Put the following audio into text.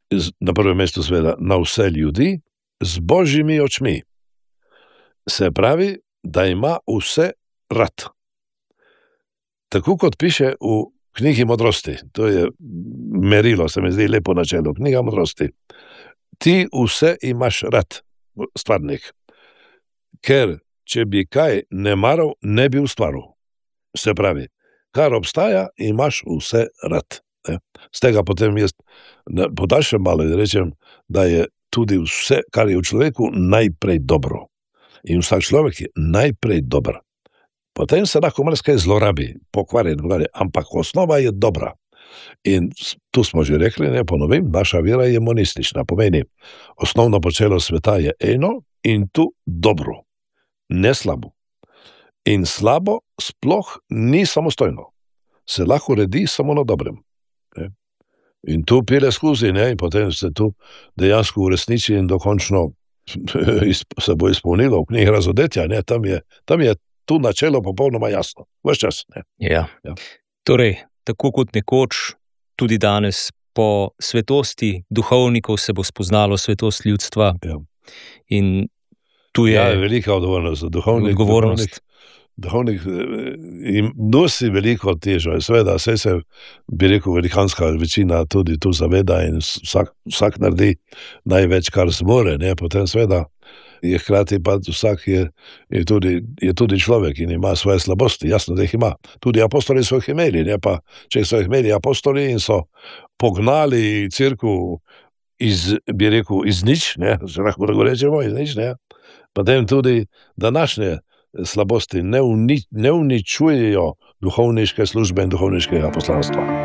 na prvem mestu seveda na vse ljudi, z božjimi očmi. Se pravi, da ima vse rad. Tako kot piše v knjigi modrosti, to je merilo, se mi zdi lepo načelo, knjiga modrosti. Ti vse imaš rad, stvarnik. Ker, če bi kaj ne maral, ne bi ustvaril. Se pravi, kar obstaja, imaš vse rad. Z tega potem jaz podaljšam malo in rečem, da je tudi vse, kar je v človeku, najprej dobro. In vsak človek je najprej dober. Potem se lahko marsikaj zlorabi, pokvari, ampak osnova je dobra. In tu smo že rekli, ne ponovim, naša vera je monistična, pomeni, osnovno počelo sveta je eno in tu dobro, ne slabo. In slabo sploh ni samostojno, se lahko redi samo na dobrem. Ne? In tu pile skozi, ne? In potem se tu dejansko uresniči in dokončno se bo izpolnilo v knjigi Razodetja, ne? Tam je tu načelo popolnoma jasno, ves čas. Ne? Ja. Torej, tako kot nekoč, tudi danes po svetosti duhovnikov se bo spoznalo svetost ljudstva. Ja. In tu je velika odgovornost za odgovornost. Duhovnik nosi veliko težo, seveda, vse se, bi rekel, velikanska večina tudi tu zaveda in vsak naredi največ, kar zmore, ne, potem seveda je hkrati pa vsak je tudi človek in ima svoje slabosti, jasno, da jih ima. Tudi apostoli so jih imeli, ne, pa če so jih imeli apostoli in so pognali cerkev bi rekel, iz nič, ne, se lahko rečemo, iz nič, ne, potem tudi današnje slabosti ne uničujejo duhovniške službe in duhovniškega poslanstva.